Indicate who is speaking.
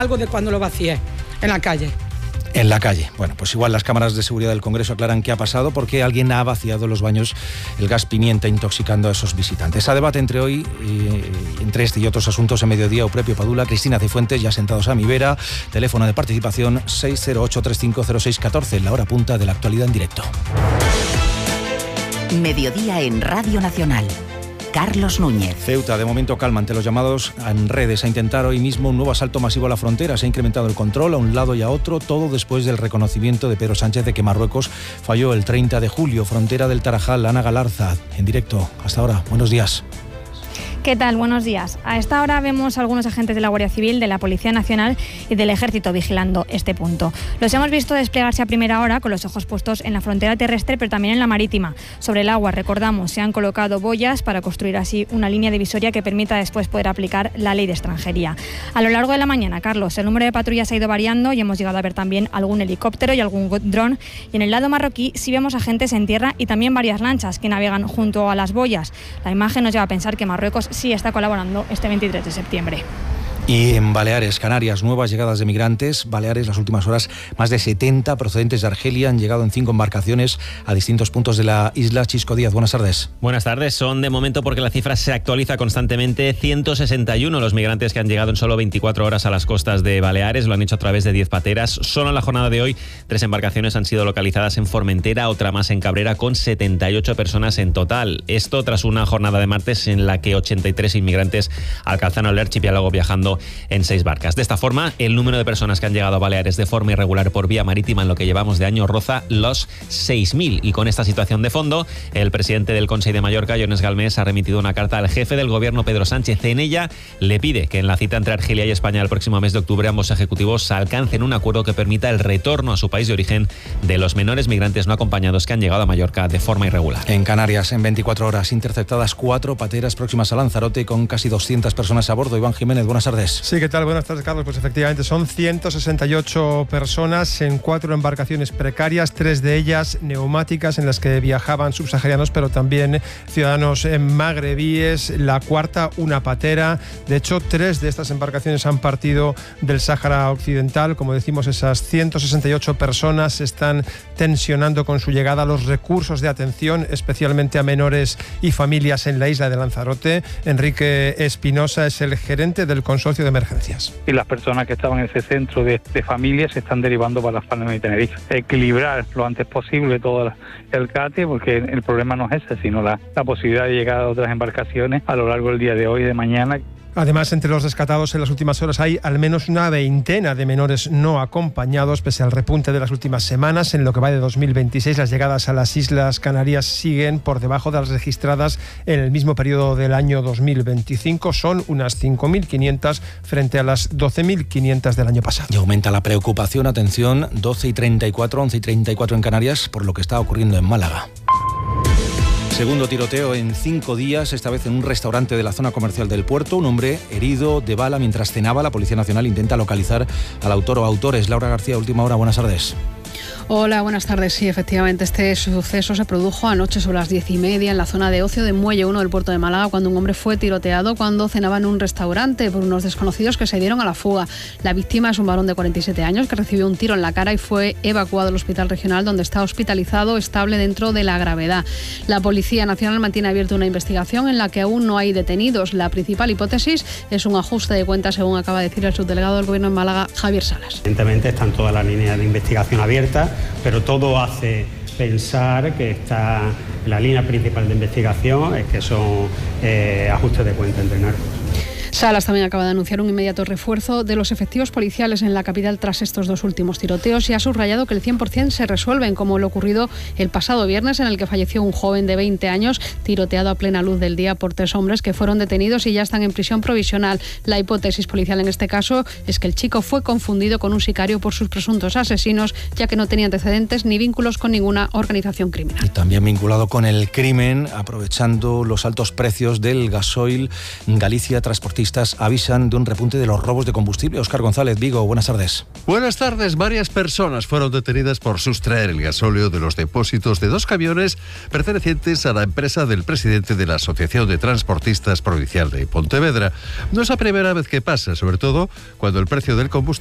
Speaker 1: Algo de cuando lo vacié en la calle.
Speaker 2: En la calle. Bueno, pues igual las cámaras de seguridad del Congreso aclaran qué ha pasado porque alguien ha vaciado los baños el gas pimienta intoxicando a esos visitantes. A debate entre este y otros asuntos en Mediodía, Eupepio Padula, Cristina Cifuentes, ya sentados a mi vera. Teléfono de participación 608-350614, la hora punta de la actualidad en directo.
Speaker 3: Mediodía en Radio Nacional. Carlos Núñez.
Speaker 2: Ceuta, de momento calma ante los llamados en redes a intentar hoy mismo un nuevo asalto masivo a la frontera. Se ha incrementado el control a un lado y a otro, todo después del reconocimiento de Pedro Sánchez de que Marruecos falló el 30 de julio. Frontera del Tarajal, Ana Galarza, en directo. Hasta ahora, buenos días.
Speaker 4: ¿Qué tal? Buenos días. A esta hora vemos a algunos agentes de la Guardia Civil, de la Policía Nacional y del Ejército vigilando este punto. Los hemos visto desplegarse a primera hora con los ojos puestos en la frontera terrestre, pero también en la marítima. Sobre el agua, recordamos, se han colocado boyas para construir así una línea divisoria que permita después poder aplicar la ley de extranjería. A lo largo de la mañana, Carlos, el número de patrullas ha ido variando y hemos llegado a ver también algún helicóptero y algún dron. Y en el lado marroquí sí vemos agentes en tierra y también varias lanchas que navegan junto a las boyas. La imagen nos lleva a pensar que Marruecos sí está colaborando este 23 de septiembre.
Speaker 2: Y en Baleares, Canarias, nuevas llegadas de migrantes. Baleares, las últimas horas, más de 70 procedentes de Argelia han llegado en 5 embarcaciones a distintos puntos de la isla. Chisco Díaz, buenas tardes.
Speaker 5: Buenas tardes. Son de momento, porque la cifra se actualiza constantemente, 161 los migrantes que han llegado en solo 24 horas a las costas de Baleares. Lo han hecho a través de 10 pateras. Solo en la jornada de hoy, 3 embarcaciones han sido localizadas en Formentera, otra más en Cabrera, con 78 personas en total. Esto tras una jornada de martes en la que 83 inmigrantes alcanzaron el archipiélago viajando en 6 barcas. De esta forma, el número de personas que han llegado a Baleares de forma irregular por vía marítima en lo que llevamos de año roza los 6.000. Y con esta situación de fondo, el presidente del Consell de Mallorca, Llones Galmés, ha remitido una carta al jefe del gobierno, Pedro Sánchez. En ella le pide que en la cita entre Argelia y España el próximo mes de octubre ambos ejecutivos alcancen un acuerdo que permita el retorno a su país de origen de los menores migrantes no acompañados que han llegado a Mallorca de forma irregular.
Speaker 2: En Canarias, en 24 horas, interceptadas 4 pateras próximas a Lanzarote con casi 200 personas a bordo. Iván Jiménez, buenas tardes.
Speaker 6: Sí, ¿qué tal? Buenas tardes, Carlos. Pues efectivamente son 168 personas en 4 embarcaciones precarias, 3 de ellas neumáticas en las que viajaban subsaharianos, pero también ciudadanos magrebíes. La cuarta, una patera. De hecho, 3 de estas embarcaciones han partido del Sáhara Occidental. Como decimos, esas 168 personas están tensionando con su llegada los recursos de atención, especialmente a menores y familias en la isla de Lanzarote. Enrique Espinosa es el gerente del consorcio de emergencias.
Speaker 7: Y las personas que estaban en ese centro de familias se están derivando para Las Palmas y Tenerife. Equilibrar lo antes posible todo el CATE, porque el problema no es ese, sino la posibilidad de llegar a otras embarcaciones a lo largo del día de hoy y de mañana.
Speaker 6: Además, entre los rescatados en las últimas horas hay al menos una veintena de menores no acompañados, pese al repunte de las últimas semanas. En lo que va de 2026, las llegadas a las Islas Canarias siguen por debajo de las registradas en el mismo periodo del año 2025. Son unas 5.500 frente a las 12.500 del año pasado.
Speaker 2: Y aumenta la preocupación, atención, 12:34, 11:34 en Canarias, por lo que está ocurriendo en Málaga. Segundo tiroteo en 5 días, esta vez en un restaurante de la zona comercial del puerto. Un hombre herido de bala mientras cenaba. La Policía Nacional intenta localizar al autor o autores. Laura García, última hora, buenas tardes.
Speaker 8: Hola, buenas tardes. Sí, efectivamente, este suceso se produjo anoche sobre las 10:30 en la zona de ocio de Muelle 1 del puerto de Málaga, cuando un hombre fue tiroteado cuando cenaba en un restaurante por unos desconocidos que se dieron a la fuga. La víctima es un varón de 47 años que recibió un tiro en la cara y fue evacuado al hospital regional, donde está hospitalizado, estable dentro de la gravedad. La Policía Nacional mantiene abierta una investigación en la que aún no hay detenidos. La principal hipótesis es un ajuste de cuentas, según acaba de decir el subdelegado del Gobierno en Málaga, Javier Salas.
Speaker 9: Evidentemente están todas las líneas de investigación abiertas, pero todo hace pensar que está la línea principal de investigación es que son ajustes de cuenta entre narcos.
Speaker 8: Salas también acaba de anunciar un inmediato refuerzo de los efectivos policiales en la capital tras estos 2 últimos tiroteos y ha subrayado que el 100% se resuelven, como lo ocurrido el pasado viernes, en el que falleció un joven de 20 años tiroteado a plena luz del día por 3 hombres que fueron detenidos y ya están en prisión provisional. La hipótesis policial en este caso es que el chico fue confundido con un sicario por sus presuntos asesinos, ya que no tenía antecedentes ni vínculos con ninguna organización criminal.
Speaker 2: Y también vinculado con el crimen, aprovechando los altos precios del gasoil, Galicia Transportista transportistas avisan de un repunte de los robos de combustible. Óscar González, Vigo, buenas tardes.
Speaker 10: Buenas tardes. Varias personas fueron detenidas por sustraer el gasóleo de los depósitos de 2 camiones pertenecientes a la empresa del presidente de la Asociación de Transportistas Provincial de Pontevedra. No es la primera vez que pasa, sobre todo cuando el precio del combustible